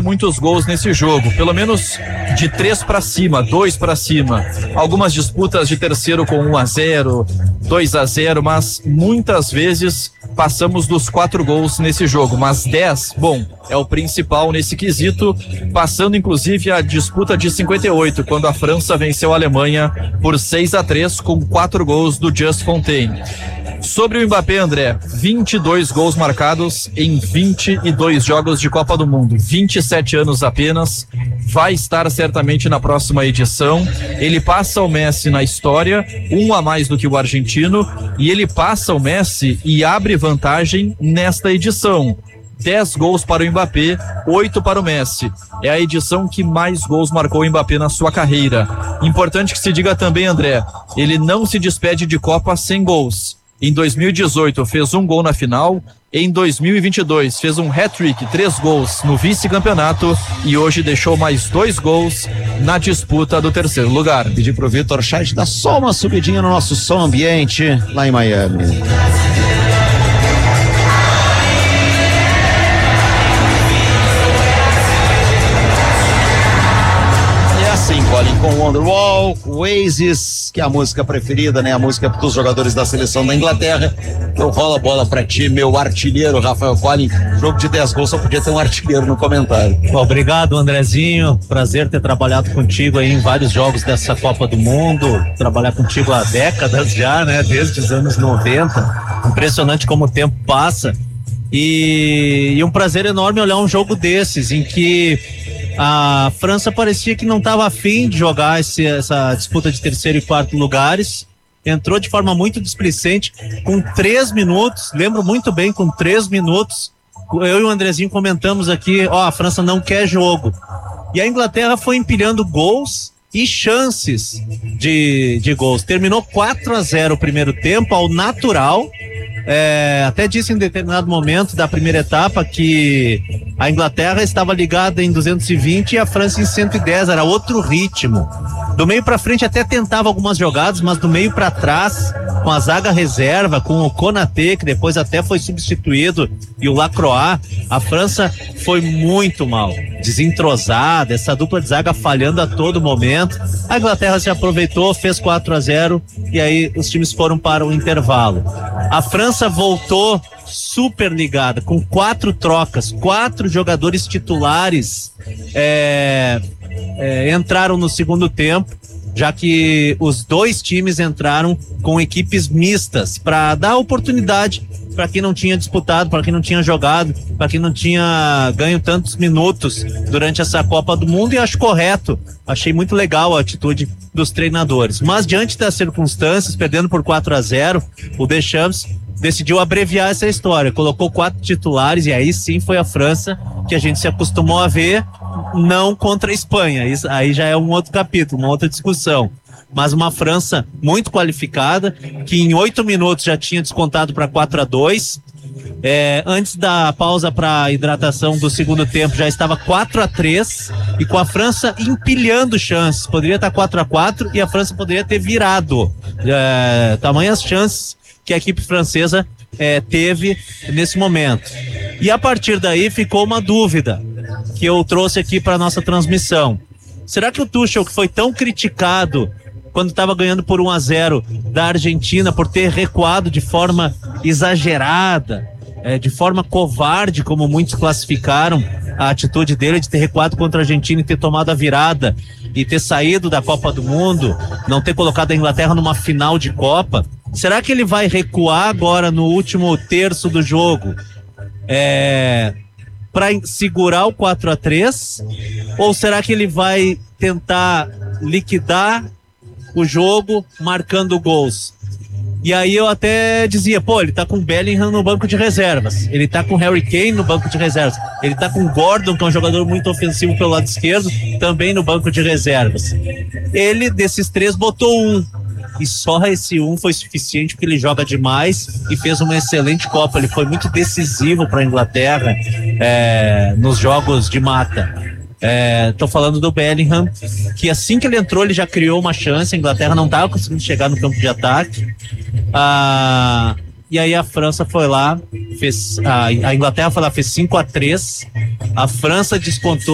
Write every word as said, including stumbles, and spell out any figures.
muitos gols nesse jogo, pelo menos de três para cima, dois para cima. Algumas disputas de terceiro com um a zero, dois a zero, mas muitas vezes passamos dos quatro gols nesse jogo, mas dez, bom, é o principal nesse quesito, passando inclusive a disputa de cinquenta e oito, quando a França venceu a Alemanha por seis a três com quatro gols do Just Fontaine. Sobre o Mbappé, André, vinte e dois gols marcados em vinte e dois jogos de Copa do Mundo, vinte e sete anos apenas, vai estar certamente na próxima edição. Ele passa o Messi na história, um a mais do que o argentino, e ele passa o Messi e abre vantagem nesta edição. dez gols para o Mbappé, oito para o Messi. É a edição que mais gols marcou o Mbappé na sua carreira. Importante que se diga também, André, ele não se despede de Copa sem gols. Em dois mil e dezoito fez um gol na final, em dois mil e vinte e dois fez um hat-trick, três gols no vice-campeonato e hoje deixou mais dois gols na disputa do terceiro lugar. Pedir pro Vitor Chat dar só uma subidinha no nosso som ambiente lá em Miami. Sim, Colin, com Wonderwall, Oasis, que é a música preferida, né? A música dos jogadores da seleção da Inglaterra. Eu rolo a bola pra ti, meu artilheiro, Rafael Colin. Jogo de dez gols, só podia ter um artilheiro no comentário. Obrigado, Andrezinho. Prazer ter trabalhado contigo aí em vários jogos dessa Copa do Mundo. Trabalhar contigo há décadas já, né? Desde os anos noventa. Impressionante como o tempo passa. E, e um prazer enorme olhar um jogo desses, em que a França parecia que não estava afim de jogar esse, essa disputa de terceiro e quarto lugares. Entrou de forma muito displicente, com três minutos, lembro muito bem, com três minutos, eu e o Andrezinho comentamos aqui, ó, a França não quer jogo. E a Inglaterra foi empilhando gols e chances de, de gols. Terminou quatro a zero o primeiro tempo, ao natural. É, até disse em determinado momento da primeira etapa que a Inglaterra estava ligada em duzentos e vinte e a França em cento e dez, era outro ritmo. Do meio para frente até tentava algumas jogadas, mas do meio para trás, com a zaga reserva, com o Konaté, que depois até foi substituído, e o Lacroix, a França foi muito mal, desentrosada, essa dupla de zaga falhando a todo momento. A Inglaterra se aproveitou, fez quatro a zero e aí os times foram para o intervalo. A França voltou super ligada, com quatro trocas, quatro jogadores titulares é, é, entraram no segundo tempo, já que os dois times entraram com equipes mistas para dar oportunidade para quem não tinha disputado, para quem não tinha jogado, para quem não tinha ganho tantos minutos durante essa Copa do Mundo, e acho correto, achei muito legal a atitude dos treinadores. Mas diante das circunstâncias, perdendo por quatro a zero, o Deschamps decidiu abreviar essa história, colocou quatro titulares, e aí sim foi a França que a gente se acostumou a ver, não contra a Espanha, isso aí já é um outro capítulo, uma outra discussão. Mas uma França muito qualificada, que em oito minutos já tinha descontado para quatro a dois. É, antes da pausa para hidratação do segundo tempo já estava quatro a três, e com a França empilhando chances, poderia estar quatro a quatro e a França poderia ter virado. É, tamanhas chances que a equipe francesa é, teve nesse momento. E a partir daí ficou uma dúvida que eu trouxe aqui para nossa transmissão. Será que o Tuchel, que foi tão criticado quando estava ganhando por um a zero da Argentina, por ter recuado de forma exagerada, é, de forma covarde, como muitos classificaram a atitude dele, de ter recuado contra a Argentina e ter tomado a virada e ter saído da Copa do Mundo, não ter colocado a Inglaterra numa final de Copa? Será que ele vai recuar agora no último terço do jogo é, para segurar o quatro a três? Ou será que ele vai tentar liquidar o jogo marcando gols? E aí eu até dizia, pô, ele tá com o Bellingham no banco de reservas, ele tá com o Harry Kane no banco de reservas, ele tá com o Gordon, que é um jogador muito ofensivo pelo lado esquerdo, também no banco de reservas. Ele, desses três, botou um, e só esse um foi suficiente, porque ele joga demais e fez uma excelente Copa. Ele foi muito decisivo para a Inglaterra é, nos jogos de mata. Estou é, falando do Bellingham, que assim que ele entrou ele já criou uma chance. A Inglaterra não estava conseguindo chegar no campo de ataque, ah, e aí a França foi lá, fez, a, a Inglaterra foi lá, fez cinco a três, a França descontou